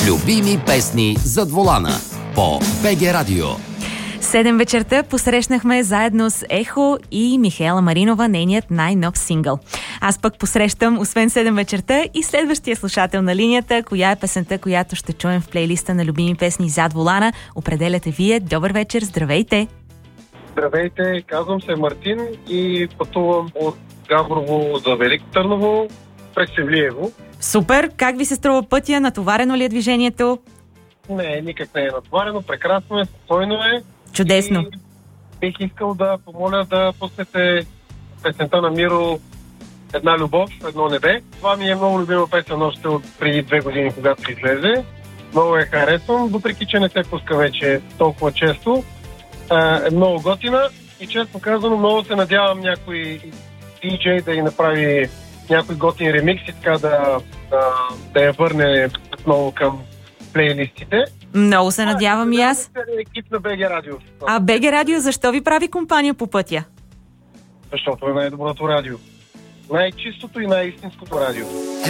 Любими песни зад волана по БГ Радио. 7 вечерта посрещнахме заедно с Ехо и Михаела Маринова, нейният най-нов сингъл. Аз пък посрещам, освен 7 вечерта, и следващия слушател на линията. Коя е песента, която ще чуем в плейлиста на любими песни зад волана? Определяте вие. Добър вечер, здравейте! Здравейте, казвам се Мартин и пътувам от Габрово за Велико Търново през Севлиево. Супер! Как ви се струва пътя? Натоварено ли е движението? Не, никак не е натоварено, прекрасно е, спокойно е. Чудесно! И бих искал да помоля да пуснете песента на Миро "Една любов, едно небе". Това ми е много любима песен още от преди 2 години, когато излезе. Много я харесвам, въпреки че не се пуска вече толкова често. Е много готина и честно казано много се надявам някой диджей да й направи някой готин ремикс и така да я върне отново към плейлистите. Много се надявам и аз. Екип на БГ Радио. А БГ Радио защо ви прави компания по пътя? Защото е най-доброто радио. Най-чистото и най-истинското радио.